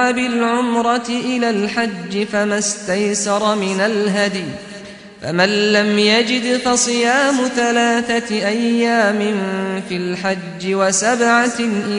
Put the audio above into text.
بالعمرة إلى الحج فما استيسر من الهدي، فمن لم يجد فصيام 3 أيام في الحج و7